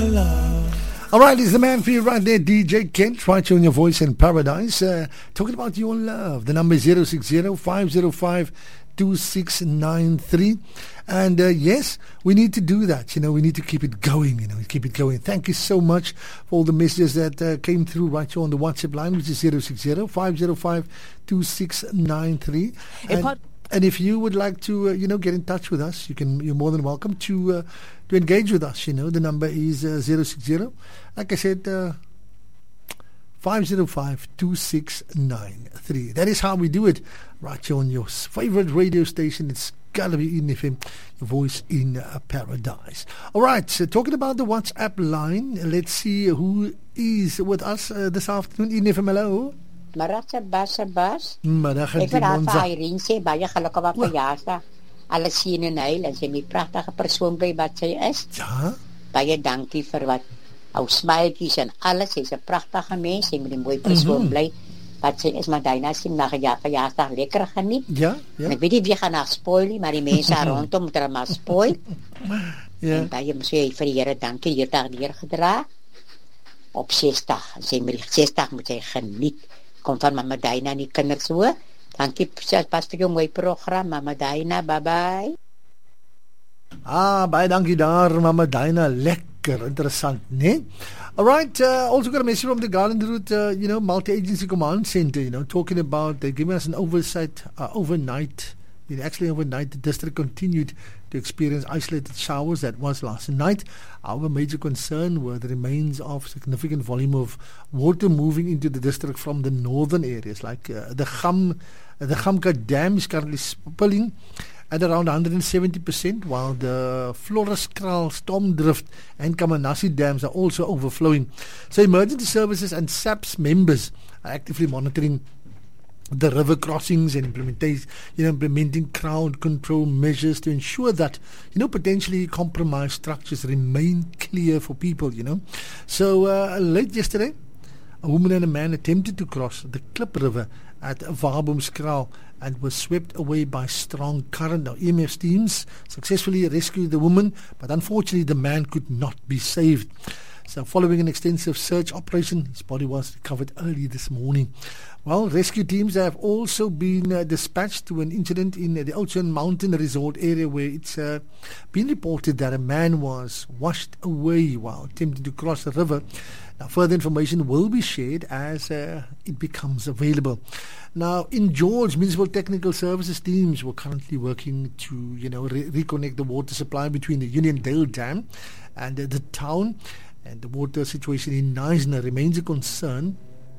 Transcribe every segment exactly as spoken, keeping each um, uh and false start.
All right, it's the man for you right there, D J Kent, right here on Your Voice in Paradise. Uh, talking about your love. The number is zero six zero, five zero five, two six nine three. And uh, yes, we need to do that. You know, we need to keep it going, you know, keep it going. Thank you so much for all the messages that uh, came through right here on the WhatsApp line, which is zero six zero, five zero five, two six nine three. And, and if you would like to, uh, you know, get in touch with us, you can, you're more than welcome to uh, to engage with us. You know, the number is uh, zero six zero. Like I said, uh, five zero five, two six nine three. That is how we do it right here on your favorite radio station. It's gotta be in F M, Your Voice in uh, Paradise. All right, so talking about the WhatsApp line, let's see who is with us uh, this afternoon in F M. Hello. Marag sa bas sa bas. Marag Ek wil haar vir Irene sê baie gelukkig op verjaarsdag. Alles sien en heil en sy 'n pragtige persoon bly wat sy is. Ja. Baie dankie vir wat ou smiletjies en alles. Sy's 'n pragtige mens, sy moet 'n mooi persoon bly. Wat sy is, maar Diana sê na verjaarsdag lekker geniet. Ja, ja. En ek weet nie wie gaan haar spoil nie, maar die mense rondom moet haar maar spoil. Ja. En baie moet sy vir die Here dankie hierdag deurgedra. Op sestig, sy moet sestig moet sy geniet. Kom van Mama Diana en die kinders so. Dankie pas vir jou mooi program, Mama Diana. Bye bye. Ah, baie dankie daar, Mama Diana. Lekker interessant, né? All right, uh, also got a message from the Garden Route, uh, you know, multi-agency command center, you know, talking about, they're giving us an oversight uh, overnight. You know, actually overnight, the district continued to experience isolated showers. That was last night. Our major concern were the remains of significant volume of water moving into the district from the northern areas, like uh, the Gam, uh, the Gamka Dam is currently spilling at around one hundred seventy percent, while the Floriskraal, Stormdrift and Kamanasi dams are also overflowing. So emergency services and S A P S members are actively monitoring the river crossings and implementation, you know, implementing crowd control measures to ensure that, you know, potentially compromised structures remain clear for people, you know. So uh, late yesterday, a woman and a man attempted to cross the Klip River at Waboomskraal and was swept away by strong current. Now, E M S teams successfully rescued the woman, but unfortunately the man could not be saved. So following an extensive search operation, his body was recovered early this morning. Well, rescue teams have also been uh, dispatched to an incident in uh, the Ocean Mountain Resort area where it's uh, been reported that a man was washed away while attempting to cross the river. Now, further information will be shared as uh, it becomes available. Now, in George, Municipal Technical Services teams were currently working to, you know, re- reconnect the water supply between the Uniondale Dam and uh, the town. And the water situation in Knysna remains a concern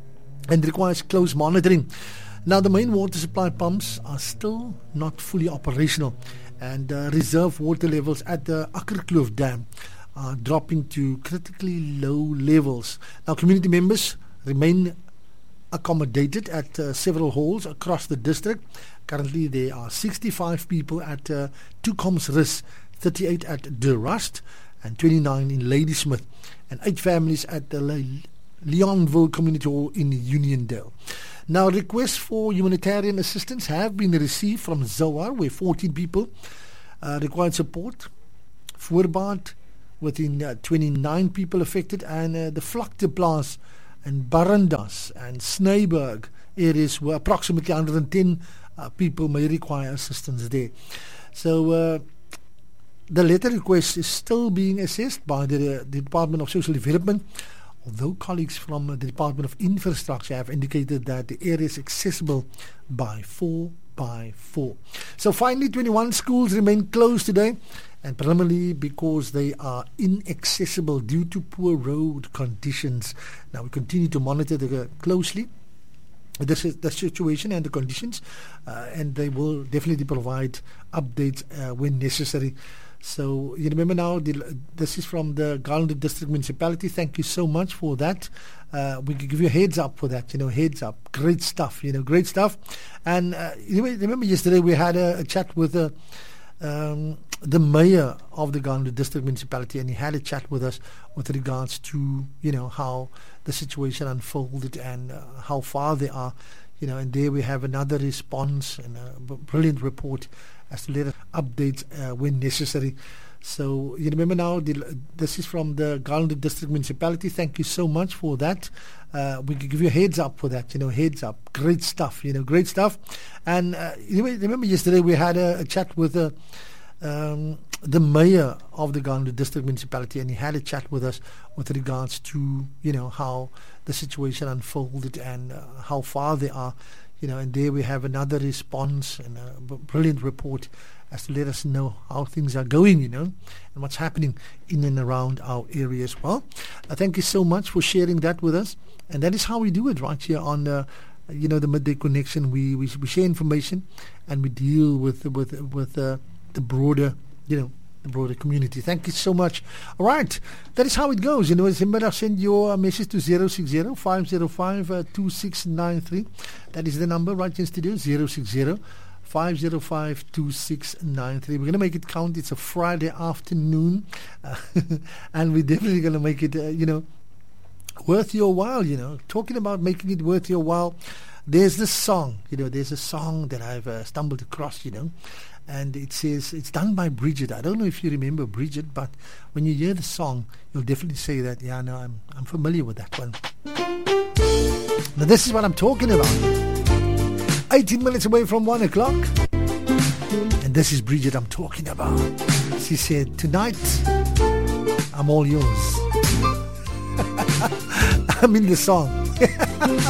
and requires close monitoring. Now, the main water supply pumps are still not fully operational, and uh, reserve water levels at the Akkerkloof Dam are dropping to critically low levels. Now, community members remain accommodated at uh, several halls across the district. Currently, there are sixty-five people at uh, Toekomsrus, thirty-eight at De Rust, and twenty-nine in Ladysmith, and eight families at the Le- Leonville Community Hall in Uniondale. Now, requests for humanitarian assistance have been received from Zoar, where fourteen people uh, required support. Voorbaat, within uh, twenty-nine people affected, and uh, the Vlakteplaas and Barandas and Sneyburg areas where approximately one hundred ten uh, people may require assistance there. So, uh, the letter request is still being assessed by the, uh, the Department of Social Development, although colleagues from uh, the Department of Infrastructure have indicated that the area is accessible by four by four. So finally, twenty-one schools remain closed today, and primarily because they are inaccessible due to poor road conditions. Now, we continue to monitor the, uh, closely This is the situation and the conditions, uh, and they will definitely provide updates uh, when necessary. So you remember now, the, this is from the Garland District Municipality. Thank you so much for that. Uh, we can give you a heads up for that. You know, heads up. Great stuff. You know, great stuff. And uh, you remember yesterday we had a, a chat with the um, the mayor of the Garland District Municipality, and he had a chat with us with regards to, you know, how the situation unfolded and uh, how far they are. You know, and there we have another response and a b- brilliant report as to let us updates uh, when necessary. So you remember now, the, this is from the Garland District Municipality. Thank you so much for that. Uh, we can give you a heads up for that, you know, heads up. Great stuff, you know, great stuff. And uh, you remember yesterday we had a, a chat with uh, um, the mayor of the Garland District Municipality, and he had a chat with us with regards to, you know, how the situation unfolded and uh, how far they are, you know, and there we have another response and a b- brilliant report as to let us know how things are going, you know, and what's happening in and around our area as well. Uh, thank you so much for sharing that with us. And that is how we do it right here on, uh, you know, the Midday Connection. We, we we share information and we deal with with with uh, the broader, you know, the broader community. Thank you so much. All right, that is how it goes. You know, remember, send your message to zero six zero, five zero five, two six nine three. That is the number right in studio, zero six zero, five zero five, two six nine three. We're going to make it count. It's a Friday afternoon, uh, and we're definitely going to make it, uh, you know, worth your while, you know. Talking about making it worth your while, there's this song, you know, there's a song that I've uh, stumbled across, you know, and it says, it's done by Bridget. I don't know if you remember Bridget, but when you hear the song, you'll definitely say that, yeah, no, I'm, I'm familiar with that one. Now, this is what I'm talking about. eighteen minutes away from one o'clock. And this is Bridget I'm talking about. She said, tonight, I'm all yours. I'm in the song.